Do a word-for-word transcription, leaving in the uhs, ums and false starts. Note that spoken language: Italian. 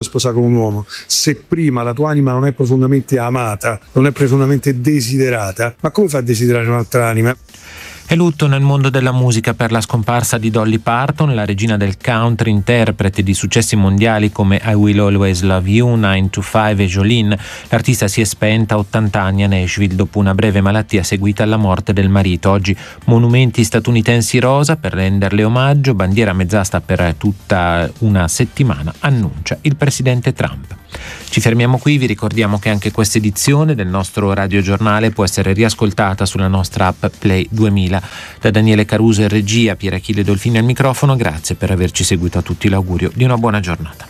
sposare con un uomo, se prima la tua anima non è profondamente amata, non è profondamente desiderata, ma come fa a desiderare un'altra anima? È lutto nel mondo della musica per la scomparsa di Dolly Parton, la regina del country, interprete di successi mondiali come I Will Always Love You, nine to five e Jolene. L'artista si è spenta a ottanta anni a Nashville dopo una breve malattia seguita alla morte del marito. Oggi monumenti statunitensi rosa per renderle omaggio, bandiera mezzasta per tutta una settimana, annuncia il presidente Trump. Ci fermiamo qui, vi ricordiamo che anche questa edizione del nostro radiogiornale può essere riascoltata sulla nostra app Play duemila. Da Daniele Caruso in regia, Pier Achille Dolfini al microfono, grazie per averci seguito a tutti, l'augurio di una buona giornata.